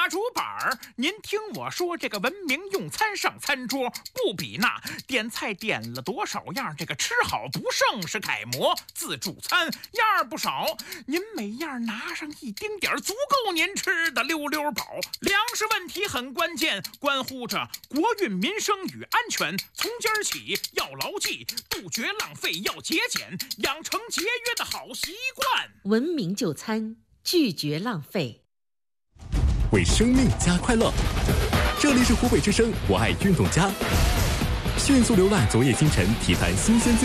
大竹板儿，您听我说，这个文明用餐上餐桌，不比那点菜点了多少样，这个吃好不剩是楷模。自助餐样儿不少，您每样拿上一丁点儿，足够您吃的溜溜饱。粮食问题很关键，关乎着国运民生与安全。从今儿起要牢记，杜绝浪费，要节俭，养成节约的好习惯。 文明就餐，拒绝浪费， 为生命加快乐。这里是湖北之声，我爱运动家。迅速浏览昨夜星辰体坛新鲜资